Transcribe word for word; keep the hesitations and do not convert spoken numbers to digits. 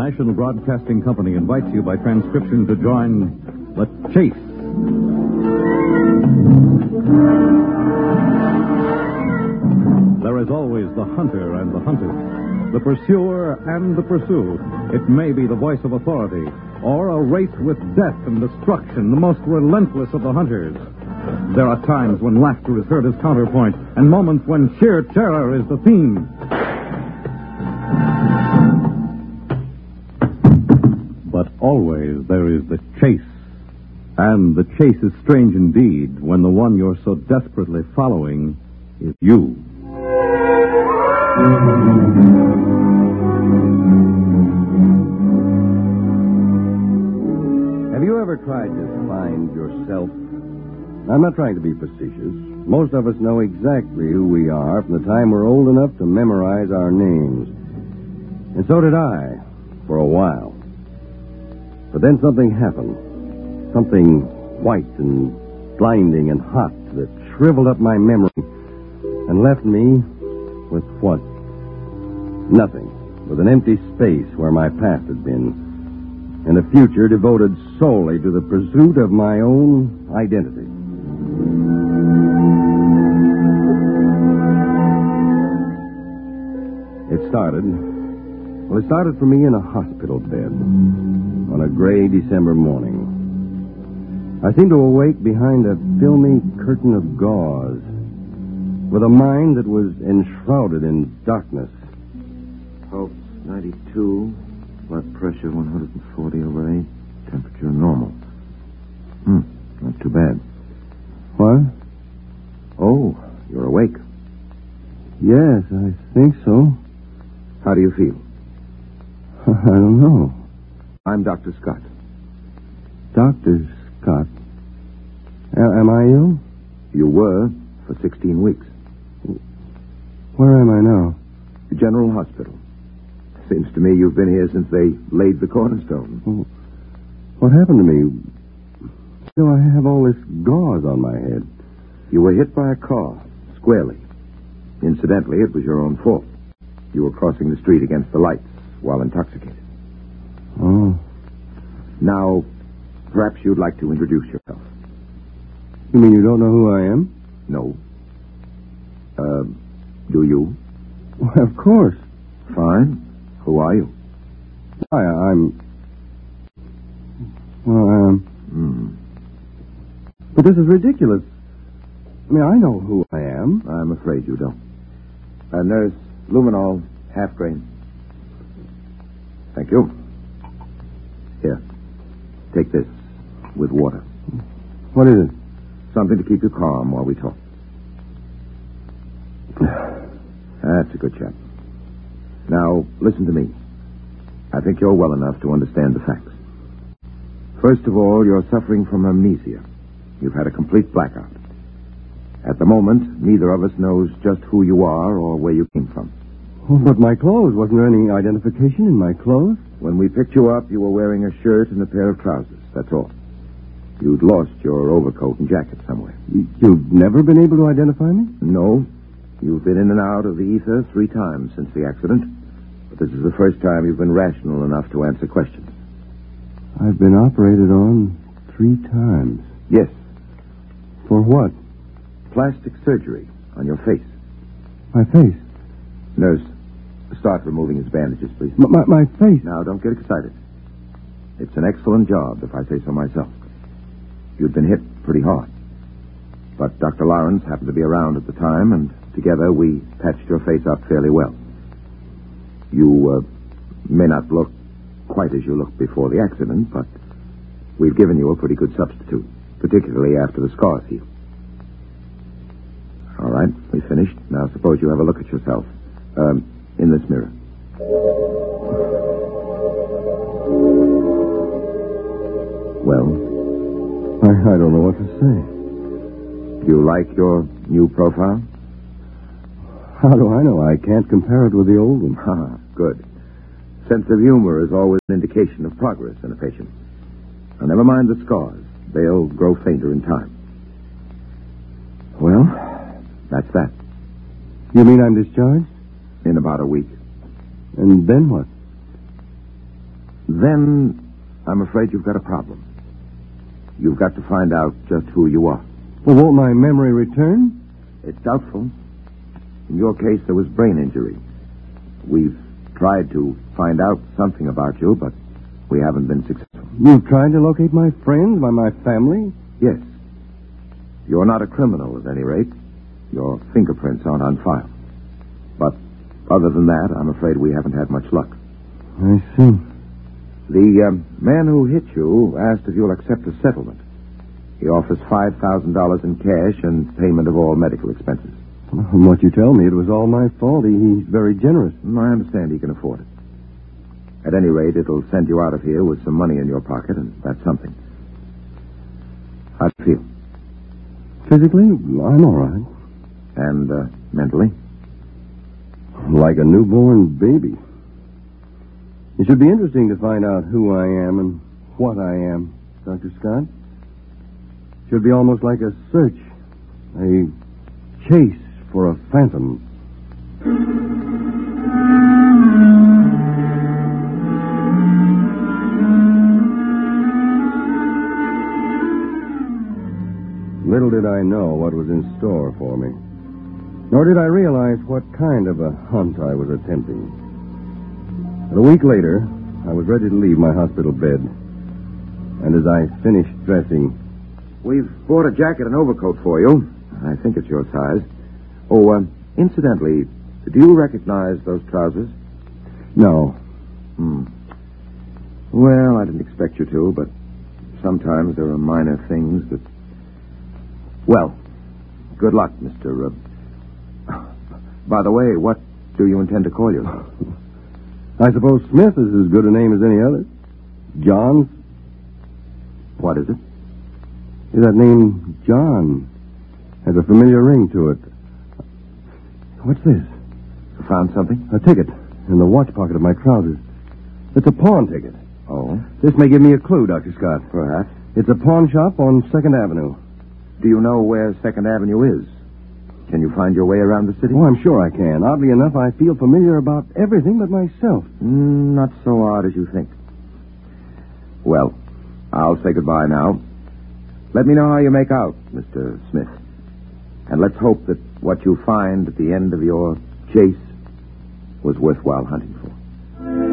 National Broadcasting Company invites you by transcription to join The Chase. There is always the hunter and the hunted, the pursuer and the pursued. It may be the voice of authority, or a race with death and destruction, the most relentless of the hunters. There are times when laughter is heard as counterpoint, and moments when sheer terror is the theme. But always there is the chase. And the chase is strange indeed when the one you're so desperately following is you. Have you ever tried to find yourself? I'm not trying to be facetious. Most of us know exactly who we are from the time we're old enough to memorize our names. And so did I, for a while. But then something happened. Something white and blinding and hot that shriveled up my memory and left me with what? Nothing. With an empty space where my past had been. And a future devoted solely to the pursuit of my own identity. It started... Well, it started for me in a hospital bed on a gray December morning. I seemed to awake behind a filmy curtain of gauze with a mind that was enshrouded in darkness. Pulse ninety-two, blood pressure one hundred forty over eight, temperature normal. Hmm, not too bad. What? Oh, you're awake. Yes, I think so. How do you feel? I don't know. I'm Doctor Scott. Doctor Scott. A- am I ill? You were for sixteen weeks. Where am I now? The General Hospital. Seems to me you've been here since they laid the cornerstone. Oh, what happened to me? Do I have all this gauze on my head? You were hit by a car, squarely. Incidentally, it was your own fault. You were crossing the street against the lights while intoxicated. Oh. Now, perhaps you'd like to introduce yourself. You mean you don't know who I am? No. Uh, do you? Well, of course. Fine. Who are you? Why, I'm... Well, um... Hmm. But this is ridiculous. I mean, I know who I am. I'm afraid you don't. Uh, nurse, luminol, half grain. Thank you. Here. Take this with water. What is it? Something to keep you calm while we talk. That's a good chap. Now, listen to me. I think you're well enough to understand the facts. First of all, you're suffering from amnesia. You've had a complete blackout. At the moment, neither of us knows just who you are or where you came from. Oh, but my clothes. Wasn't there any identification in my clothes? When we picked you up, you were wearing a shirt and a pair of trousers. That's all. You'd lost your overcoat and jacket somewhere. You've never been able to identify me? No. You've been in and out of the ether three times since the accident. But this is the first time you've been rational enough to answer questions. I've been operated on three times. Yes. For what? Plastic surgery on your face. My face? Nurse, start removing his bandages, please. M- my, my face? Now, don't get excited. It's an excellent job, if I say so myself. You'd been hit pretty hard. But Doctor Lawrence happened to be around at the time, and together we patched your face up fairly well. You uh, may not look quite as you looked before the accident, but we've given you a pretty good substitute, particularly after the scars heal. All right, we finished. Now suppose you have a look at yourself um, in this mirror. Well, I, I don't know what to say. Do you like your new profile? How do I know? I can't compare it with the old one. Ah, good. Sense of humor is always an indication of progress in a patient. Now, never mind the scars. They'll grow fainter in time. Well, that's that. You mean I'm discharged? In about a week. And then what? then I'm afraid you've got a problem. You've got to find out just who you are. Well, won't my memory return? It's doubtful. In your case, there was brain injury. We've tried to find out something about you, but we haven't been successful. You've tried to locate my friends, my, my family? Yes. You're not a criminal, at any rate. Your fingerprints aren't on file. But other than that, I'm afraid we haven't had much luck. I see. The um, man who hit you asked if you'll accept a settlement. He offers five thousand dollars in cash and payment of all medical expenses. Well, from what you tell me, it was all my fault. He, he's very generous. I understand he can afford it. At any rate, it'll send you out of here with some money in your pocket, and that's something. How do you feel? Physically, I'm all right. And uh, mentally? Like a newborn baby. It should be interesting to find out who I am and what I am, Doctor Scott. Should be almost like a search, a chase for a phantom. Little did I know what was in store for me. Nor did I realize what kind of a hunt I was attempting. But a week later, I was ready to leave my hospital bed. And as I finished dressing... We've bought a jacket and overcoat for you. I think it's your size. Oh, uh, incidentally, do you recognize those trousers? No. Hmm. Well, I didn't expect you to, but sometimes there are minor things that... Well, good luck, Mister Uh... By the way, what do you intend to call you? I suppose Smith is as good a name as any other. John? What is it? That name, John, has a familiar ring to it. What's this? You found something? A ticket in the watch pocket of my trousers. It's a pawn ticket. Oh? This may give me a clue, Doctor Scott. Perhaps. It's a pawn shop on second Avenue. Do you know where second Avenue is? Can you find your way around the city? Oh, I'm sure I can. Oddly enough, I feel familiar about everything but myself. Mm, not so odd as you think. Well, I'll say goodbye now. Let me know how you make out, Mister Smith. And let's hope that what you find at the end of your chase was worthwhile hunting for.